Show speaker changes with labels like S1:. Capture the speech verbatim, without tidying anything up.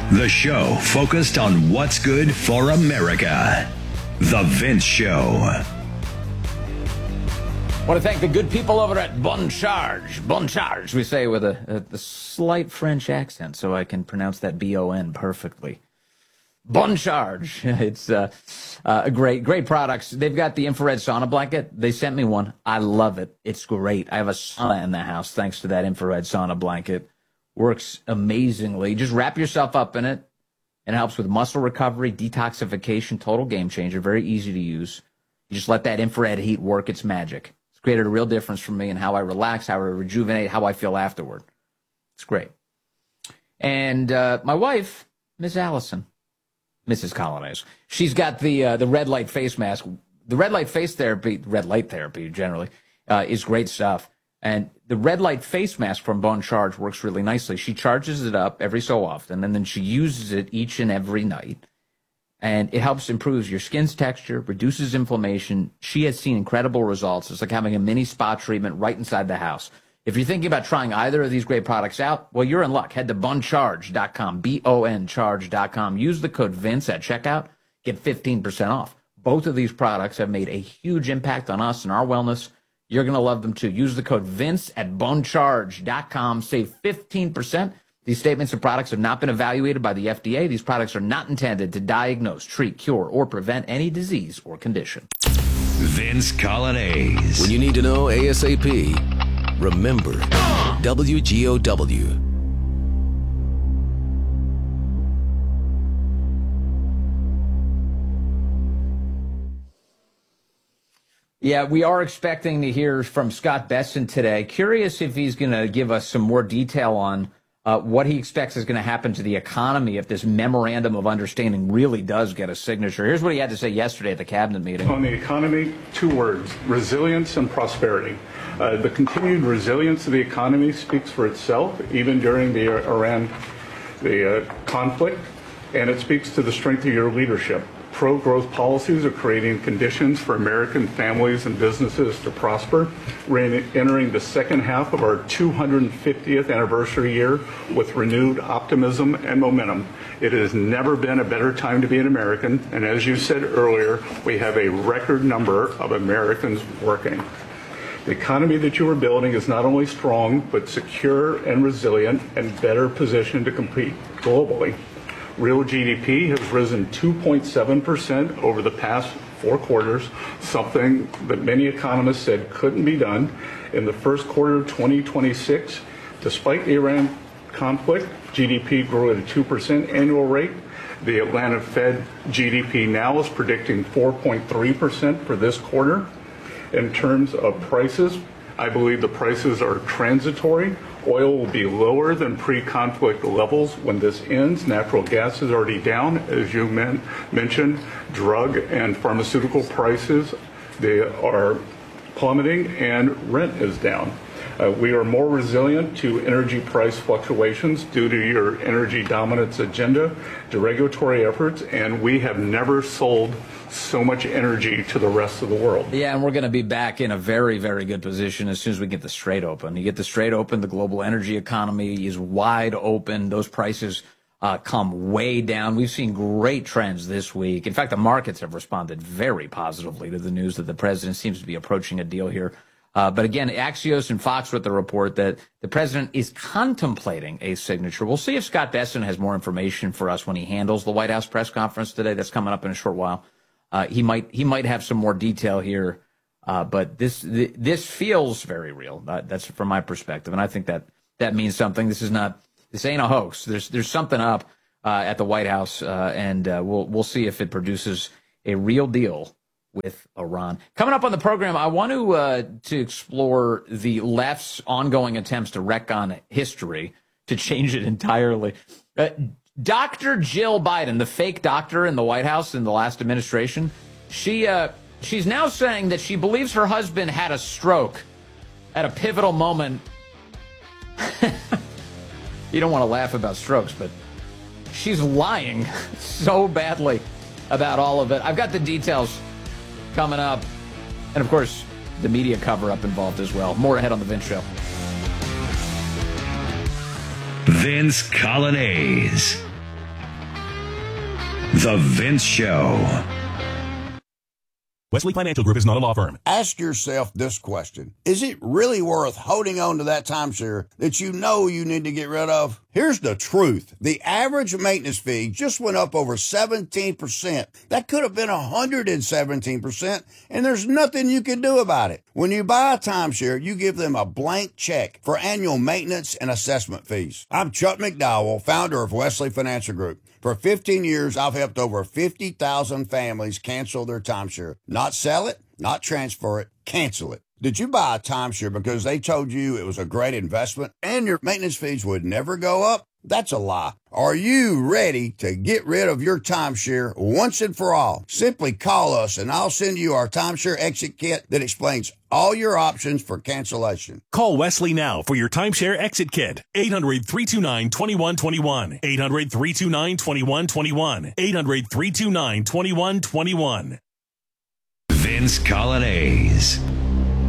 S1: The show focused on what's good for America. The Vince Show.
S2: I want to thank the good people over at Bon Charge. Bon Charge, we say with a, a, a slight French accent, so I can pronounce that B O N perfectly. Bon Charge. It's uh, uh, great, great products. They've got the infrared sauna blanket. They sent me one. I love it. It's great. I have a sauna in the house thanks to that infrared sauna blanket. Works amazingly. Just wrap yourself up in it. It helps with muscle recovery, detoxification, total game changer. Very easy to use. You just let that infrared heat work its magic. It's created a real difference for me in how I relax, how I rejuvenate, how I feel afterward. It's great. And uh, my wife, Miss Allison, Missus Colonnese, she's got the uh, the red light face mask. The red light face therapy, red light therapy generally, uh, is great stuff. And the red light face mask from Bon Charge works really nicely. She charges it up every so often, and then she uses it each and every night. And it helps improve your skin's texture, reduces inflammation. She has seen incredible results. It's like having a mini spa treatment right inside the house. If you're thinking about trying either of these great products out, well, you're in luck. Head to bon charge dot com, B O N charge dot com. Use the code Vince at checkout. Get fifteen percent off. Both of these products have made a huge impact on us and our wellness. You're going to love them, too. Use the code Vince at bon charge dot com. Save fifteen percent. These statements and products have not been evaluated by the F D A. These products are not intended to diagnose, treat, cure, or prevent any disease or condition.
S1: Vince Colonnese.
S3: When you need to know ASAP, remember W G O W.
S2: Yeah, we are expecting to hear from Scott Bessent today. Curious if he's going to give us some more detail on uh, what he expects is going to happen to the economy if this memorandum of understanding really does get a signature. Here's what he had to say yesterday at the cabinet meeting.
S4: On the economy, two words: resilience and prosperity. Uh, the continued resilience of the economy speaks for itself, even during the uh, Iran the uh, conflict, and it speaks to the strength of your leadership. Pro-growth policies are creating conditions for American families and businesses to prosper. We're entering the second half of our two hundred fiftieth anniversary year with renewed optimism and momentum. It has never been a better time to be an American, and as you said earlier, we have a record number of Americans working. The economy that you are building is not only strong, but secure and resilient and better positioned to compete globally. Real G D P has risen two point seven percent over the past four quarters, something that many economists said couldn't be done. In the first quarter of twenty twenty-six, despite the Iran conflict, G D P grew at a two percent annual rate. The Atlanta Fed G D P now is predicting four point three percent for this quarter. In terms of prices, I believe the prices are transitory. Oil will be lower than pre-conflict levels when this ends. Natural gas is already down, as you men- mentioned. Drug and pharmaceutical prices, they are plummeting, and rent is down. Uh, we are more resilient to energy price fluctuations due to your energy dominance agenda, to regulatory efforts, and we have never sold so much energy to the rest of the world.
S2: Yeah, and we're going to be back in a very, very good position as soon as we get the Strait open. You get the Strait open, the global energy economy is wide open. Those prices uh, come way down. We've seen great trends this week. In fact, the markets have responded very positively to the news that the president seems to be approaching a deal here. Uh, but again, Axios and Fox with the report that the president is contemplating a signature. We'll see if Scott Bessent has more information for us when he handles the White House press conference today. That's coming up in a short while. Uh, he might he might have some more detail here, uh, but this th- this feels very real. Uh, that's from my perspective, and I think that that means something. This is not this ain't a hoax. There's there's something up uh, at the White House, uh, and uh, we'll we'll see if it produces a real deal with Iran. Coming up on the program, I want to uh, to explore the left's ongoing attempts to retcon history to change it entirely. Uh, Doctor Jill Biden, the fake doctor in the White House in the last administration, she uh, she's now saying that she believes her husband had a stroke at a pivotal moment. You don't want to laugh about strokes, but she's lying so badly about all of it. I've got the details coming up. And, of course, the media cover-up involved as well. More ahead on The Vince Show.
S1: Vince Colonnese. The Vince Show.
S5: Wesley Financial Group is not a law firm.
S6: Ask yourself this question. Is it really worth holding on to that timeshare that you know you need to get rid of? Here's the truth. The average maintenance fee just went up over seventeen percent. That could have been one hundred seventeen percent, and there's nothing you can do about it. When you buy a timeshare, you give them a blank check for annual maintenance and assessment fees. I'm Chuck McDowell, founder of Wesley Financial Group. For fifteen years, I've helped over fifty thousand families cancel their timeshare. Not sell it, not transfer it, cancel it. Did you buy a timeshare because they told you it was a great investment and your maintenance fees would never go up? That's a lie. Are you ready to get rid of your timeshare once and for all? Simply call us and I'll send you our timeshare exit kit that explains all your options for cancellation.
S5: Call Wesley now for your timeshare exit kit. eight hundred, three two nine, two one two one. eight hundred, three two nine, two one two one. eight hundred, three two nine, two one two one.
S1: Vince Colonnese.